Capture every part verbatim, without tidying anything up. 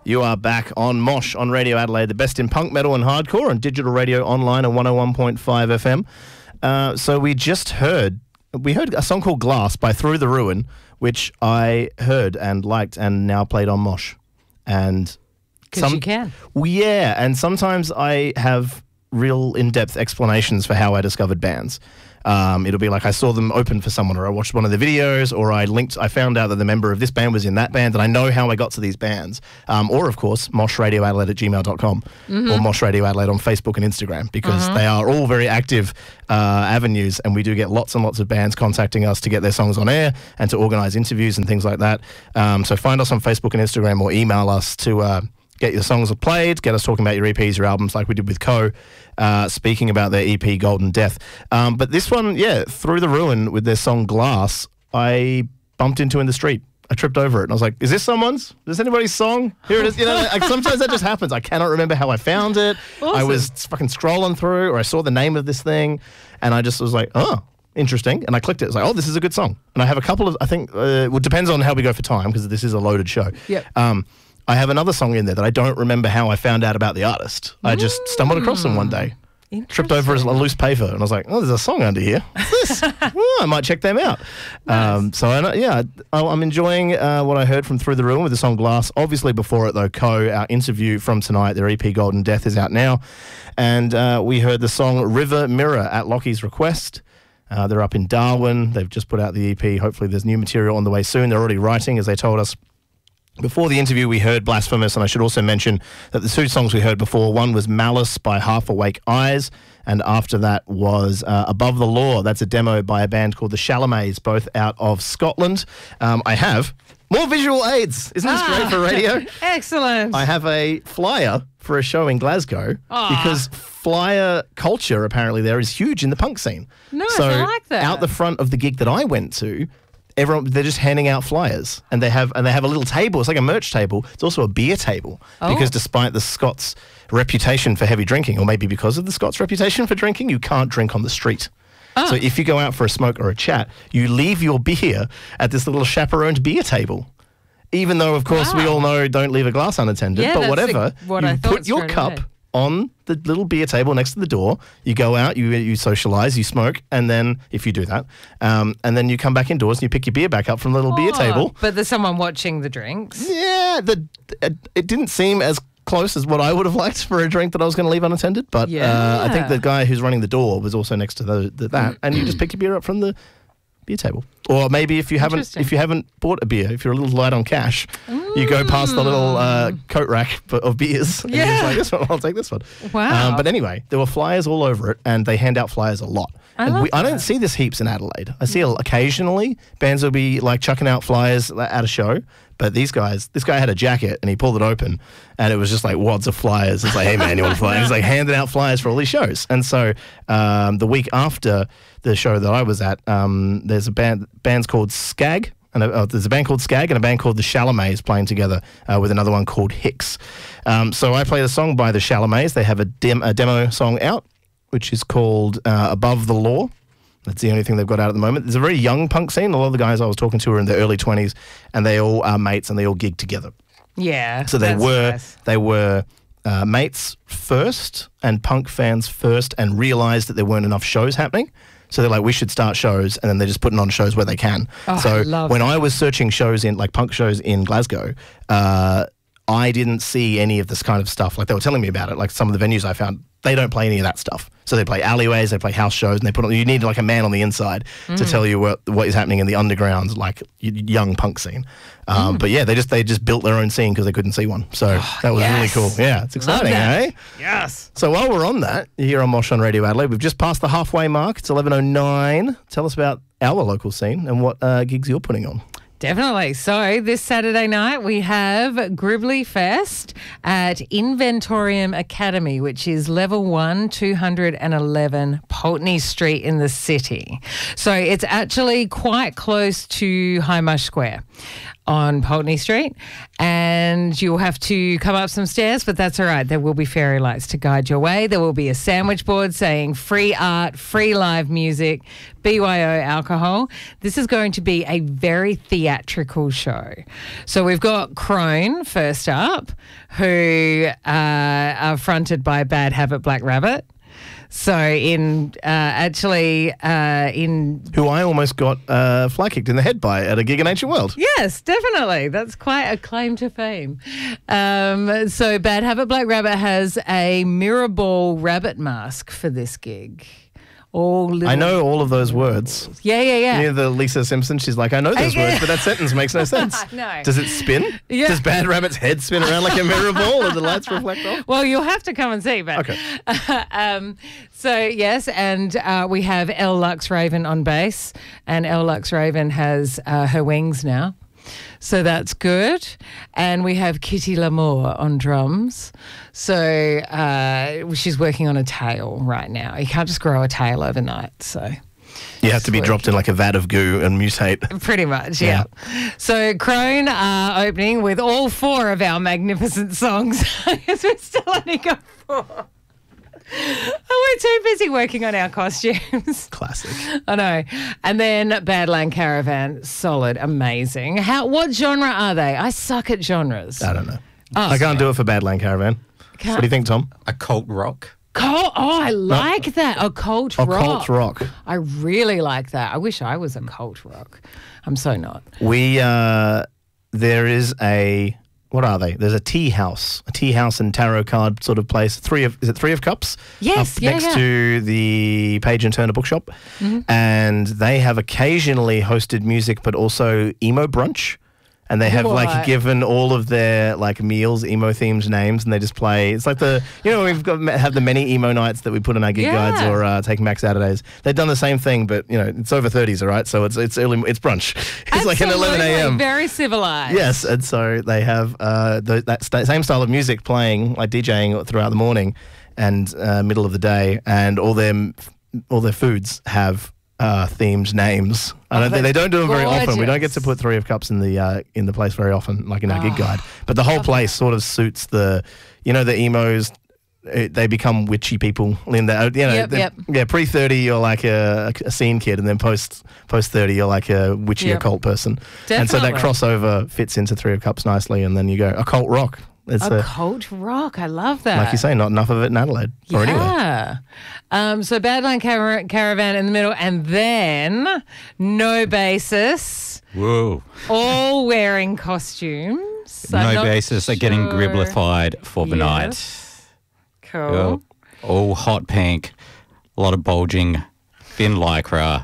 You are back on Mosh on Radio Adelaide, the best in punk, metal and hardcore on digital radio online on one oh one point five F M. Uh, so we just heard, we heard a song called Glass by Through the Ruin, which I heard and liked and now played on Mosh. And Because you can. Well, yeah, and sometimes I have real in-depth explanations for how I discovered bands. Um, it'll be like I saw them open for someone, or I watched one of the videos, or I linked, I found out that the member of this band was in that band, and I know how I got to these bands. Um, or, of course, mosh radio adelaide at gmail dot com mm-hmm. or Mosh Radio Adelaide on Facebook and Instagram, because mm-hmm. they are all very active uh, avenues, and we do get lots and lots of bands contacting us to get their songs on air and to organise interviews and things like that. Um, so find us on Facebook and Instagram, or email us to... Uh, get your songs played, get us talking about your E Ps, your albums, like we did with Co, uh, speaking about their E P Golden Death. Um, but this one, yeah, Through the Ruin with their song Glass, I bumped into in the street. I tripped over it and I was like, is this someone's? Is this anybody's song? Here it is. You know, like, sometimes that just happens. I cannot remember how I found it. Awesome. I was fucking scrolling through, or I saw the name of this thing, and I just was like, oh, interesting. And I clicked it. It's like, oh, this is a good song. And I have a couple of, I think, uh, well, it depends on how we go for time, because this is a loaded show. Yep. Um, I have another song in there that I don't remember how I found out about the artist. I just stumbled across them one day. Tripped over a loose paper, and I was like, oh, there's a song under here. What's this? Oh, I might check them out. Nice. Um, so, I, yeah, I, I'm enjoying uh, what I heard from Through the Ruin with the song Glass. Obviously, before it, though, Co, our interview from tonight, their E P Golden Death is out now. And uh, we heard the song River Mirror at Lockie's request. Uh, they're up in Darwin. They've just put out the E P. Hopefully, there's new material on the way soon. They're already writing, as they told us. Before the interview, we heard Blasphemous, and I should also mention that the two songs we heard before, one was Malice by Half Awake Eyes, and after that was uh, Above the Law. That's a demo by a band called the Chalamets, both out of Scotland. Um, I have more visual aids. Isn't this ah, great for radio? Excellent. I have a flyer for a show in Glasgow oh. because flyer culture apparently there is huge in the punk scene. Nice, so I like that. Out the front of the gig that I went to, everyone, they're just handing out flyers, and they have and they have a little table. It's like a merch table. It's also a beer table oh. because despite the Scots' reputation for heavy drinking, or maybe because of the Scots' reputation for drinking, you can't drink on the street. Oh. So if you go out for a smoke or a chat, you leave your beer at this little chaperoned beer table. Even though, of course, wow. we all know don't leave a glass unattended, yeah, but whatever, what you I put your cup away. on the little beer table next to the door. You go out, you you socialise, you smoke, and then, if you do that, um, and then you come back indoors and you pick your beer back up from the little oh, beer table. But there's someone watching the drinks. Yeah, the, it, it didn't seem as close as what I would have liked for a drink that I was going to leave unattended, but yeah. uh, I think the guy who's running the door was also next to the, the, that, and you just pick your beer up from the beer table. Or maybe if you haven't if you haven't bought a beer, if you're a little light on cash, mm. you go past the little uh, coat rack of beers and yeah. you're just like, this one, I'll take this one. Wow. Um, but anyway, there were flyers all over it, and they hand out flyers a lot. I, and love we, I don't that. see this heaps in Adelaide. I see it occasionally. Bands will be like chucking out flyers at a show. But these guys, this guy had a jacket and he pulled it open and it was just like wads of flyers. It's like, hey man, you want a flyer? He's like handing out flyers for all these shows. And so um, the week after the show that I was at, um, there's a band, band's called Skag. And a, uh, there's a band called Skag and a band called the Chalamets playing together uh, with another one called Hicks. Um, so I played a song by the Chalamets. They have a, dem- a demo song out, which is called uh, Above the Law. That's the only thing they've got out at the moment. There's a very young punk scene. A lot of the guys I was talking to are in their early twenties, and they all are mates, and they all gig together. Yeah. So they were nice. they were uh, mates first and punk fans first, and realised that there weren't enough shows happening. So they're like, we should start shows, and then they're just putting on shows where they can. Oh, so I love when that. I was searching shows in like punk shows in Glasgow, uh, I didn't see any of this kind of stuff. Like they were telling me about it. Like some of the venues I found, they don't play any of that stuff. So they play alleyways, they play house shows, and they put on. You need like a man on the inside mm. to tell you what what is happening in the underground, like young punk scene. Um, mm. But yeah, they just they just built their own scene because they couldn't see one. So oh, that was yes. really cool. Yeah, it's exciting, eh? Yes. So while we're on that, here on Mosh on Radio Adelaide, we've just passed the halfway mark. It's eleven oh nine. Tell us about our local scene and what uh, gigs you're putting on. Definitely. So this Saturday night we have Gribbly Fest at Inventorium Academy, which is level one, two hundred eleven Pulteney Street in the city. So it's actually quite close to High Mush Square. on Pulteney Street, and you'll have to come up some stairs, but that's all right. There will be fairy lights to guide your way. There will be a sandwich board saying free art, free live music, B Y O alcohol. This is going to be a very theatrical show. So we've got Crone first up, who uh, are fronted by Bad Habit Black Rabbit. So in uh, actually uh, in Who I almost got uh, fly kicked in the head by at a gig in Ancient World. yes, definitely, that's quite a claim to fame. Um, so Bad Habit Black Rabbit has a mirror ball rabbit mask for this gig. All little I know all of those words. Yeah, yeah, yeah. You know the Lisa Simpson, she's like, I know those I- words, but that sentence makes no sense. No. Does it spin? Yeah. Does Bad Rabbit's head spin around like a mirror ball and the lights reflect off? Well, you'll have to come and see, but Okay. um, so yes, and uh, we have Elle Lux Raven on bass, and Elle Lux Raven has uh, her wings now, so that's good. And we have Kitty Lamour on drums, so uh, she's working on a tail right now. You can't just grow a tail overnight, so. You have to be dropped in like a vat of goo and mutate. Pretty much, yeah. So Crone are opening with all four of our magnificent songs. Because we're still only got four. Oh, we're too busy working on our costumes. Classic. I know. And then Badland Caravan, solid, amazing. How? What genre are they? I suck at genres. I don't know. Oh, I can't do it for Badland Caravan. Can't- What do you think, Tom? Occult rock. Cult, oh, I like that. Occult rock. Occult rock. I really like that. I wish I was a cult rock. I'm so not. We, uh, there is a, what are they? There's a tea house, a tea house and tarot card sort of place. Three of, is it Three of Cups? Yes, Up yeah, next yeah. to the Page and Turner bookshop. And they have occasionally hosted music, but also emo brunch. And they have What? like given all of their like meals emo themed names, and they just play. It's like the you know we've got have the many emo nights that we put in our gig Yeah. guides or uh, take Mac Saturdays. They've done the same thing, but you know it's over thirties, all right. So it's it's early, it's brunch. It's like an eleven Absolutely, a.m. Very civilized. Yes, and so they have uh, the, that st- same style of music playing, like DJing throughout the morning and uh, middle of the day, and all their all their foods have uh, themed names. I don't think they don't do them very often. We don't get to put Three of Cups in the uh, in the place very often, like in our gig guide. But the whole place sort of suits the, you know, the emos. It, they become witchy people in that, you know, Yep, they- yep. yeah. Pre thirty, you're like a, a scene kid, and then post post thirty, you're like a witchy Yep. occult person. And so that Definitely. crossover fits into Three of Cups nicely, and then you go occult rock. It's a, Occult rock. I love that. like you say, not enough of it in Adelaide or anywhere. Yeah. Um, so Badland Car- Caravan in the middle, and then No Basis, Whoa. all wearing costumes. I'm No not basis are getting sure. gribblified for the night. Yes. Cool. Yep. All hot pink, a lot of bulging, thin lycra,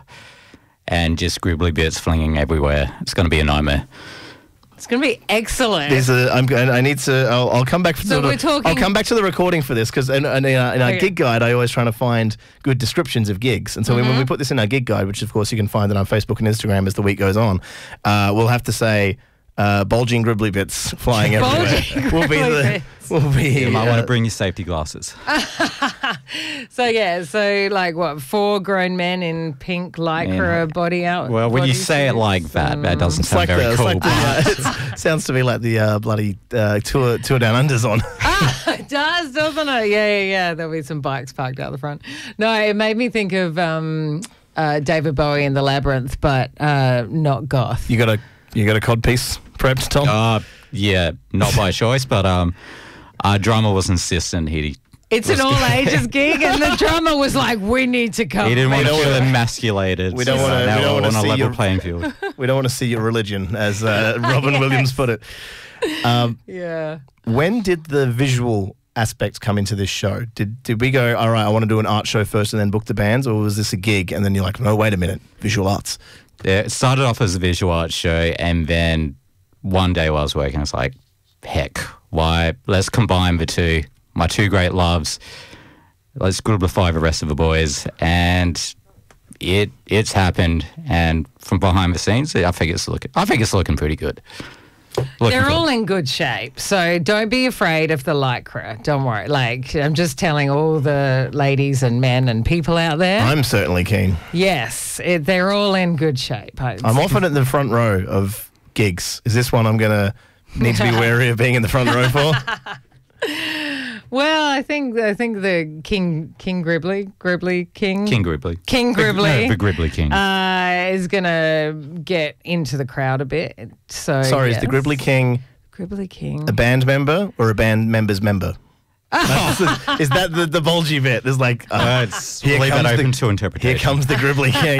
and just gribbly bits flinging everywhere. It's going to be a nightmare. It's going to be excellent. There's a, I'm going. I need to. I'll, I'll come back. To So the, we're talking- I'll come back to the recording for this because in, in, in, our, in our Okay. gig guide, I always trying to find good descriptions of gigs. And so Mm-hmm. when we put this in our gig guide, which of course you can find it on Facebook and Instagram as the week goes on, uh, we'll have to say uh, bulging gribbly bits flying everywhere. Bulging will be gribbly the. bits. Will be. You might uh, want to bring your safety glasses. So, yeah, so like what, four grown men in pink lycra body out? Well, when you say it bodysuits like that, that doesn't It's sound like very the, it's cool. like the, uh, it's- sounds to me like the uh, bloody uh, tour tour down unders on. It does, doesn't it? Yeah, yeah, yeah. There'll be some bikes parked out the front. No, it made me think of um, uh, David Bowie in The Labyrinth, but uh, not goth. You got a you got a cod piece prepped, Tom? Uh, yeah, not by choice, but um, our drummer was insistent. He It's an all ages gig, and the drummer was like, "We need to come." he didn't want to don't feel wanna- emasculated. we don't so wanna- now we don't we're wanna on a see level your- playing field. We don't want to see your religion, as uh, Robin Yes. Williams put it. Um, Yeah. when did the visual aspect come into this show? Did did we go, all right, I want to do an art show first and then book the bands, or was this a gig and then you're like, no, wait a minute, visual arts? Yeah, it started off as a visual arts show, and then one day while I was working, I was like, heck, why? Let's combine the two, my two great loves. Let's gribblify the rest of the boys, and it it's happened. And from behind the scenes, I think it's looking, I think it's looking pretty good. Looking They're for- all in good shape, so don't be afraid of the lycra. Don't worry. Like, I'm just telling all the ladies and men and people out there. I'm certainly keen. yes, it, they're all in good shape. I- I'm often at the front row of gigs? Is this one I'm going to need to be wary of being in the front row for? Well, I think I think the King King Gribbly Gribbly King King Gribbly. King Gribbly. No, the Gribbly King. Uh, is gonna get into the crowd a bit. So Sorry, yes. is the Gribbly King Gribbly King a band member or a band member's member? That's the- is that the, the bulgy bit? There's like, uh, Uh, it's here leave that comes open the- to interpretation. here comes the Gribbly King.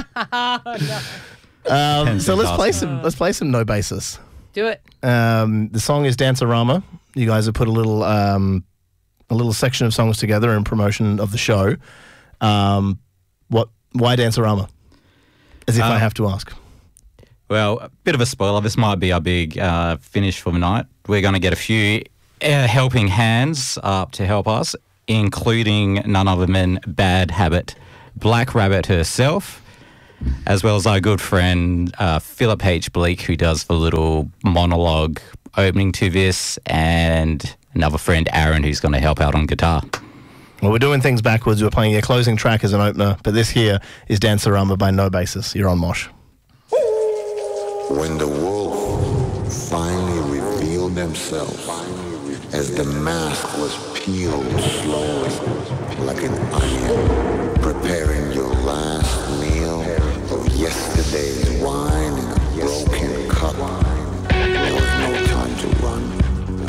um, Hence so the let's play cast. some. Let's play some No Basis. Do it. Um, the song is Dancerama. You guys have put a little um, a little section of songs together in promotion of the show. Um, what? Why Dancerama? As if I Um, have to ask. Well, a bit of a spoiler. This might be our big uh, finish for the night. We're going to get a few uh, helping hands up to help us, including none other than Bad Habit, Black Rabbit herself, as well as our good friend uh, Philip H. Bleak, who does the little monologue opening to this, and another friend, Aaron, who's going to help out on guitar. Well, we're doing things backwards. We're playing your closing track as an opener, but this here is Dancerama by No Basis. You're on Mosh. When the wolf finally revealed themselves, as the mask was peeled slowly like an onion, preparing